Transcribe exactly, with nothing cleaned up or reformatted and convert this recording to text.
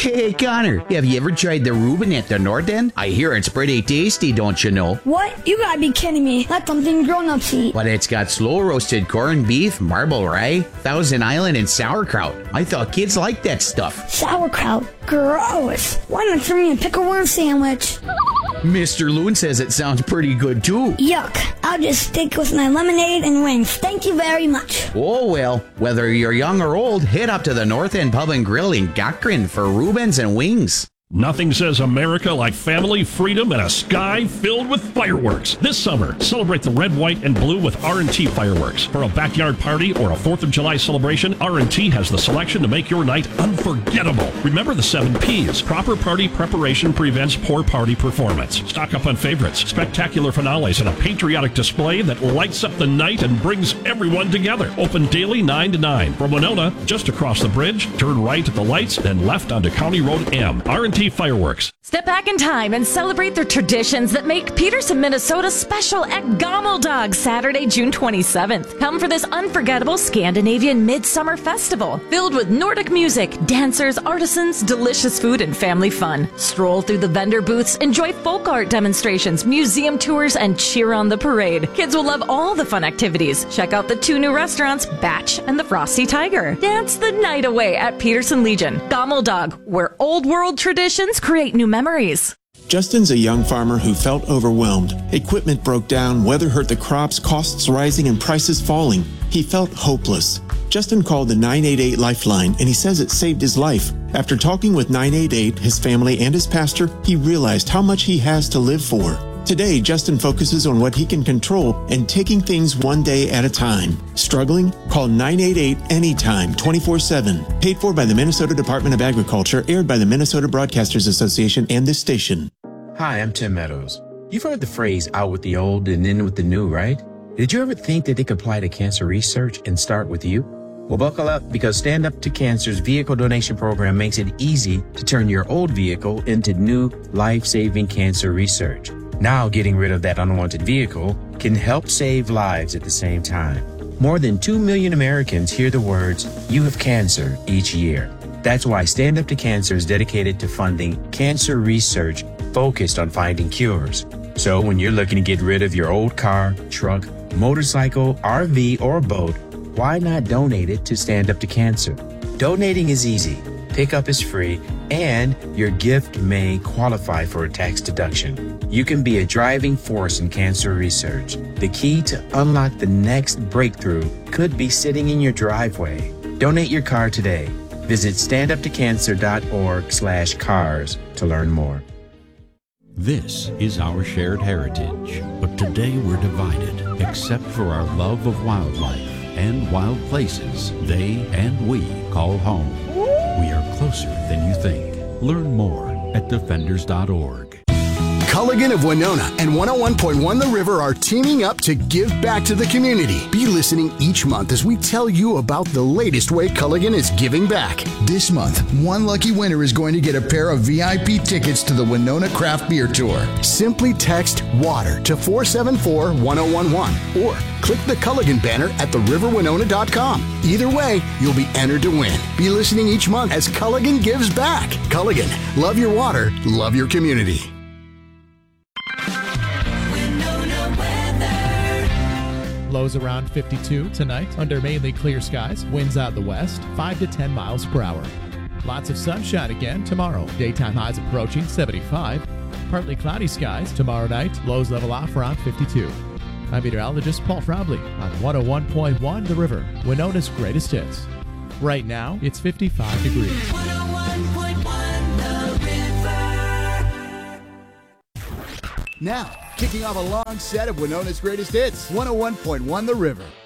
Hey, Connor, have you ever tried the Reuben at the North End? I hear it's pretty tasty, don't you know? What? You gotta be kidding me. That's something grown-ups eat. But it's got slow-roasted corned beef, marble rye, Thousand Island, and sauerkraut. I thought kids liked that stuff. Sauerkraut? Gross. Why not try me a pickle worm sandwich? Mister Loon says it sounds pretty good, too. Yuck. I'll just stick with my lemonade and wings. Thank you very much. Oh, well, whether you're young or old, head up to the North End Pub and Grill in Gakrin for Reubens and wings. Nothing says America like family, freedom, and a sky filled with fireworks. This summer, celebrate the red, white, and blue with R and T Fireworks. For a backyard party or a fourth of July celebration, R and T has the selection to make your night unforgettable. Remember the seven P's. Proper party preparation prevents poor party performance. Stock up on favorites, spectacular finales, and a patriotic display that lights up the night and brings everyone together. Open daily nine to nine. From Winona, just across the bridge, turn right at the lights, then left onto County Road M. R and T Fireworks. Step back in time and celebrate the traditions that make Peterson, Minnesota special at Gammeldog Saturday, June twenty-seventh. Come for this unforgettable Scandinavian Midsummer Festival filled with Nordic music, dancers, artisans, delicious food, and family fun. Stroll through the vendor booths, enjoy folk art demonstrations, museum tours, and cheer on the parade. Kids will love all the fun activities. Check out the two new restaurants, Batch and the Frosty Tiger. Dance the night away at Peterson Legion. Gammeldog, where old world traditions create new memories. Justin's a young farmer who felt overwhelmed. Equipment broke down, weather hurt the crops, costs rising, and prices falling. He felt hopeless. Justin called the nine eight eight Lifeline, and he says it saved his life. After talking with nine eight eight, his family, and his pastor, he realized how much he has to live for. Today, Justin focuses on what he can control and taking things one day at a time. Struggling? Call nine eight eight anytime, twenty-four seven. Paid for by the Minnesota Department of Agriculture, aired by the Minnesota Broadcasters Association and this station. Hi, I'm Tim Meadows. You've heard the phrase out with the old and in with the new, right? Did you ever think that they could apply to cancer research and start with you? Well, buckle up, because Stand Up to Cancer's vehicle donation program makes it easy to turn your old vehicle into new life-saving cancer research. Now, getting rid of that unwanted vehicle can help save lives at the same time. More than two million Americans hear the words, "You have cancer," each year. That's why Stand Up to Cancer is dedicated to funding cancer research focused on finding cures. So when you're looking to get rid of your old car, truck, motorcycle, R V, or boat, why not donate it to Stand Up to Cancer? Donating is easy. Pickup is free, and your gift may qualify for a tax deduction. You can be a driving force in cancer research. The key to unlock the next breakthrough could be sitting in your driveway. Donate your car today. Visit standuptocancer.org slash cars to learn more. This is our shared heritage, but today we're divided, except for our love of wildlife and wild places they and we call home. We are closer than you think. Learn more at defenders dot org. Culligan of Winona and one oh one point one The River are teaming up to give back to the community. Be listening each month as we tell you about the latest way Culligan is giving back. This month, one lucky winner is going to get a pair of V I P tickets to the Winona Craft Beer Tour. Simply text WATER to four seven four one oh one one or click the Culligan banner at the river winona dot com. Either way, you'll be entered to win. Be listening each month as Culligan gives back. Culligan, love your water, love your community. Lows around fifty-two tonight under mainly clear skies. Winds out of the west, five to ten miles per hour. Lots of sunshine again tomorrow. Daytime highs approaching seventy-five. Partly cloudy skies tomorrow night. Lows level off around fifty-two. I'm meteorologist Paul Frobley on one oh one point one The River, Winona's greatest hits. Right now, it's fifty-five degrees. one oh one point one The River. Now, kicking off a long set of Winona's greatest hits, one oh one point one The River.